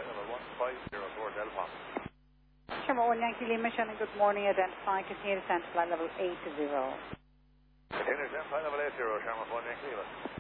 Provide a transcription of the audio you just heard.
flight level 1504 Delta. Sherman 1 Yankee Lima, Shannon, good morning. Identify, continue descent, flight level 80. Continue descent, flight level 80, Sherman 1 Yankee Lima.